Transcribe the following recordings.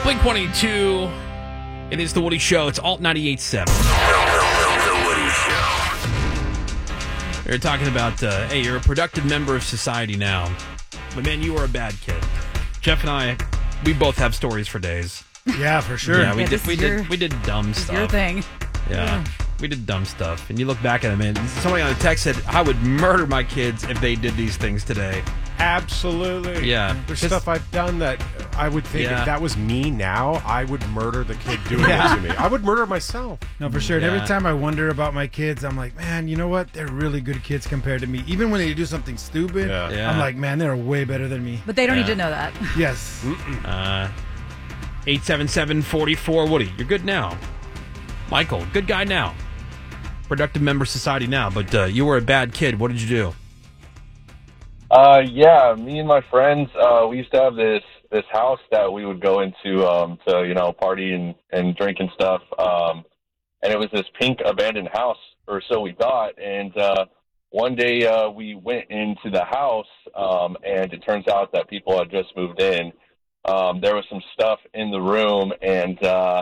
Blink 182. It is The Woody Show. It's Alt 98.7. The Woody Show. We're talking about, hey, you're a productive member of society now. But man, you were a bad kid. Jeff and I, we both have stories for days. Yeah, for sure. Yeah, we did dumb stuff. Your thing. Yeah. We did dumb stuff. And you look back at them, and somebody on the text said, I would murder my kids if they did these things today. Absolutely. Yeah. There's stuff I've done that I would think if that was me now, I would murder the kid doing it to me. I would murder myself. No, for sure. And every time I wonder about my kids, I'm like, man, you know what? They're really good kids compared to me. Even when they do something stupid, I'm like, man, they're way better than me. But they don't need to know that. Yes. 877-44 Woody. You're good now. Michael, good guy now. Productive member society now. But you were a bad kid. What did you do? Yeah, me and my friends, we used to have this house that we would go into to party and drink and stuff. And it was this pink abandoned house, or so we thought. And one day we went into the house, and it turns out that people had just moved in. There was some stuff in the room, and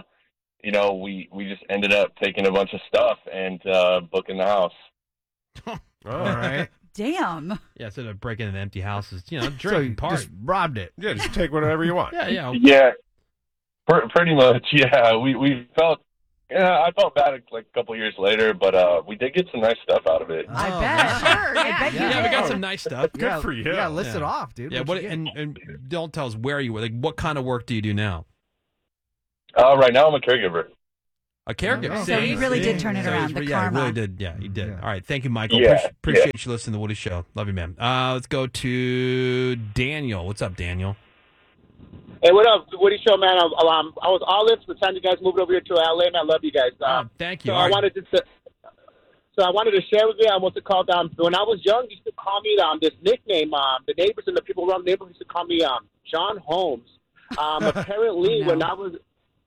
we just ended up taking a bunch of stuff and booking the house. All right. Damn. Yeah, instead of breaking into empty houses, drinking party. Just robbed it. Yeah, just take whatever you want. Yeah. Yeah, pretty much. Yeah, we felt. Yeah, I felt bad like a couple years later, but we did get some nice stuff out of it. I bet. Sure. I bet you Yeah, we got did. some nice stuff. Good for you. Yeah, list it off, dude. Yeah, and don't tell us where you were. Like, what kind of work do you do now? Right now I'm a caregiver. A caregiver. So you really did turn it around, the Yeah, karma. you really did. Yeah, you did. Yeah. All right. Thank you, Michael. Yeah, Appreciate you listening to the Woody Show. Love you, man. Let's go to Daniel. What's up, Daniel? Hey, what up, Woody Show, man? I was all in for the time you guys moved over here to LA, and I love you guys. Thank you. So All I right. wanted to share with you. I want to call down. When I was young, you used to call me this nickname. The neighbors and the people around the neighborhood used to call me John Holmes. Apparently, when I was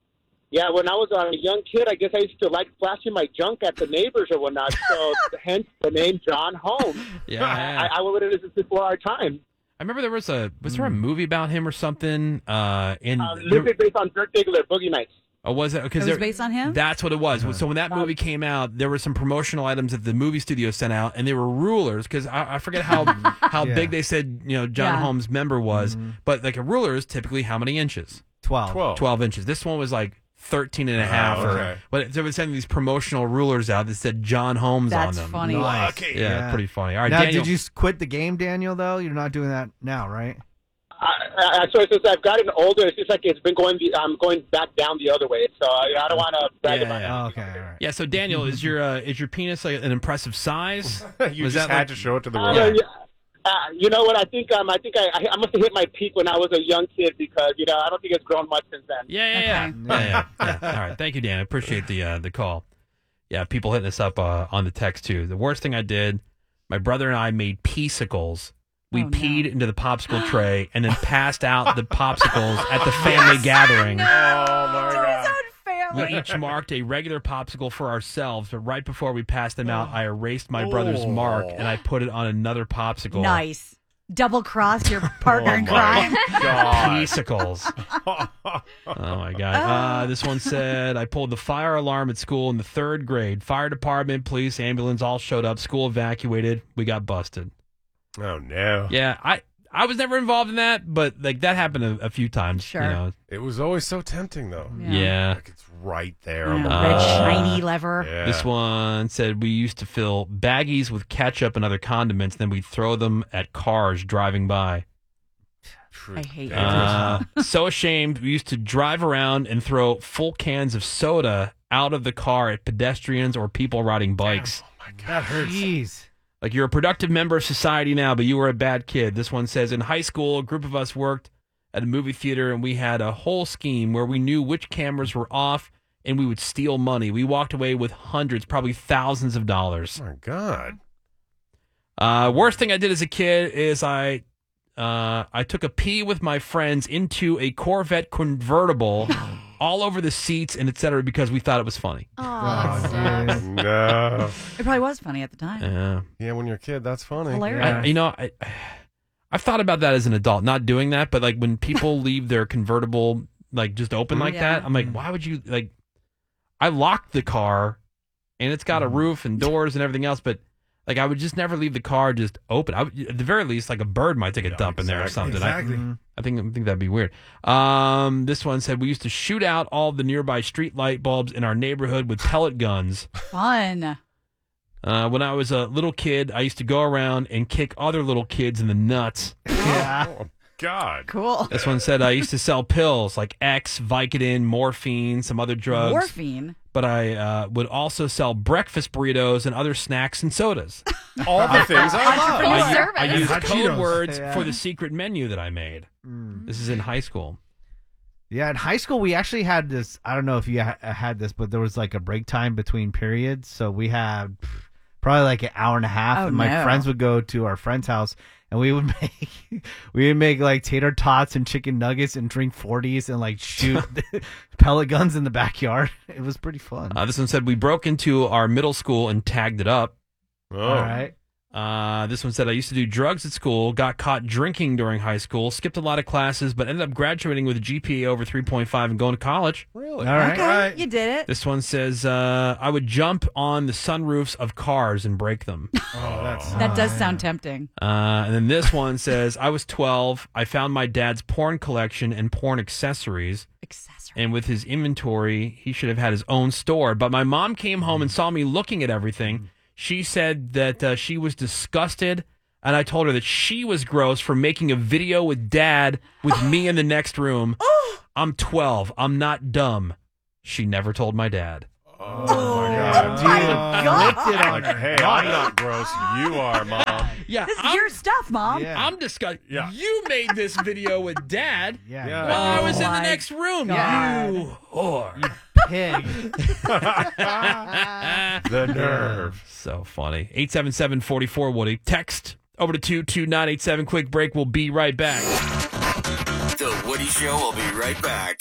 a young kid, I guess I used to like flashing my junk at the neighbors or whatnot. So hence the name John Holmes. Yeah. I would have this before our time. I remember there was there a movie about him or something? This is based on Dirk Diggler, Boogie Nights. Oh, was it? It was based on him? That's what it was. So when that movie came out, there were some promotional items that the movie studio sent out, and they were rulers, because I forget how big they said John Holmes' member was, but like a ruler is typically how many inches? 12 inches. This one was like 13 and a half. Okay. But they were sending these promotional rulers out that said John Holmes on them. That's funny. Nice. Yeah, pretty funny. All right, Now, Daniel. did you quit the game, Daniel, though? You're not doing that now, right? So since I've gotten older, it's just like it's been going. I'm going back down the other way. So I don't want to brag about it. Oh, okay, all right. Yeah, so Daniel, is your penis like an impressive size? You Was just that had like- to show it to the world. You know what? I think I must have hit my peak when I was a young kid because I don't think it's grown much since then. Yeah. All right, thank you, Dan. I appreciate the call. Yeah, people hitting us up on the text too. The worst thing I did, my brother and I made peasicles. We peed into the popsicle tray and then passed out the popsicles at the family gathering. Oh my God. We each marked a regular popsicle for ourselves, but right before we passed them out, I erased my brother's mark and I put it on another popsicle. Nice. Double cross your partner in crime. Peasicles. Oh my God. This one said, I pulled the fire alarm at school in the 3rd grade. Fire department, police, ambulance all showed up. School evacuated. We got busted. Oh no. Yeah, I was never involved in that, but like that happened a few times. Sure. It was always so tempting, though. Yeah. Like it's right there. On the Red shiny lever. Yeah. This one said we used to fill baggies with ketchup and other condiments, then we'd throw them at cars driving by. I hate it. So ashamed. We used to drive around and throw full cans of soda out of the car at pedestrians or people riding bikes. Oh my God. That hurts. Jeez. Like, you're a productive member of society now, but you were a bad kid. This one says, in high school, a group of us worked at a movie theater, and we had a whole scheme where we knew which cameras were off, and we would steal money. We walked away with hundreds, probably thousands of dollars. Oh my God. Worst thing I did as a kid is I took a pee with my friends into a Corvette convertible all over the seats and et cetera because we thought it was funny. Oh, dude. No. It probably was funny at the time. Yeah, when you're a kid, that's funny. Hilarious. I've thought about that as an adult, not doing that, but like when people leave their convertible like just open like that. I'm like, why would you like? I locked the car, and it's got a roof and doors and everything else, but like I would just never leave the car just open. At the very least, like a bird might take a dump in there or something. Exactly. I think that'd be weird. This one said we used to shoot out all the nearby street light bulbs in our neighborhood with pellet guns. Fun. When I was a little kid, I used to go around and kick other little kids in the nuts. Yeah. Oh, God. Cool. This one said I used to sell pills like X, Vicodin, morphine, some other drugs. Morphine. But I would also sell breakfast burritos and other snacks and sodas. All the things I love. Entrepreneur service. I used Hot code Cheetos. words for the secret menu that I made. This is in high school. Yeah, in high school, we actually had this. I don't know if you had this, but there was like a break time between periods. So we had probably like an hour and a half. Oh, and my no. friends would go to our friend's house, and we would make like tater tots and chicken nuggets and drink 40s and like shoot pellet guns in the backyard. It was pretty fun. This one said we broke into our middle school and tagged it up. Oh. All right. This one said I used to do drugs at school, got caught drinking during high school, skipped a lot of classes, but ended up graduating with a GPA over 3.5 and going to college. Really? All right. Okay, Right. you did it. This one says I would jump on the sunroofs of cars and break them. Oh, that's That does sound tempting. And then this one says I was 12. I found my dad's porn collection and porn accessories. And with his inventory, he should have had his own store. But my mom came home and saw me looking at everything. She said that she was disgusted, and I told her that she was gross for making a video with Dad with me in the next room. I'm 12. I'm not dumb. She never told my dad. Oh, my God. God. Like, hey, I'm not gross. You are, Mom. Yeah, This is your stuff, Mom. Yeah. I'm disgusted. Yeah. You made this video with Dad Yeah. while I was in the my next room. God. You whore. Pig. The nerve. So funny. 877-44-WOODY. Text over to 22987. Quick break. We'll be right back. The Woody Show will be right back.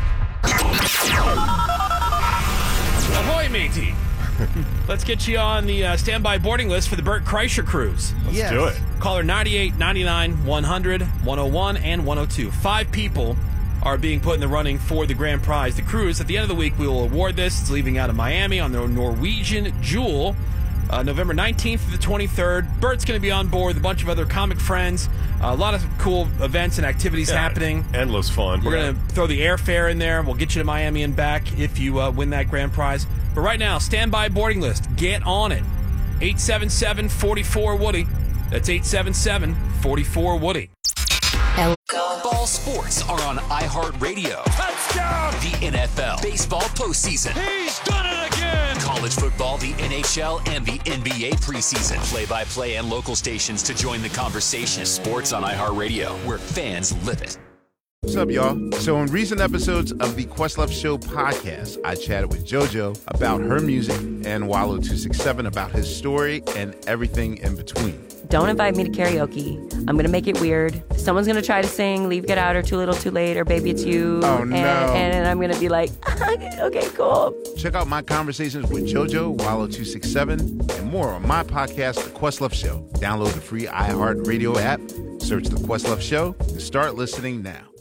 Ahoy, matey. Let's get you on the standby boarding list for the Bert Kreischer cruise. Let's do it. Caller 98, 99, 100, 101, and 102. 5 people are being put in the running for the grand prize. The cruise, at the end of the week, we will award this. It's leaving out of Miami on the Norwegian Jewel, November 19th to the 23rd. Bert's going to be on board with a bunch of other comic friends. A lot of cool events and activities happening. Endless fun. We're going to throw the airfare in there. We'll get you to Miami and back if you win that grand prize. But right now, standby boarding list. Get on it. 877-44-WOODY. That's 877-44-WOODY. Ball sports are on iHeartRadio. Touchdown! The NFL, baseball postseason. He's done it again! College football, the NHL, and the NBA preseason. Play-by-play and local stations to join the conversation. Sports on iHeartRadio, where fans live it. What's up, y'all? So in recent episodes of the Questlove Show podcast, I chatted with JoJo about her music and Wallo267 about his story and everything in between. Don't invite me to karaoke. I'm going to make it weird. Someone's going to try to sing Leave, Get Out, or Too Little, Too Late, or Baby It's You. Oh, no. And I'm going to be like, okay, cool. Check out my conversations with JoJo, Wallo267, and more on my podcast, The Questlove Show. Download the free iHeartRadio app, search The Questlove Show, and start listening now.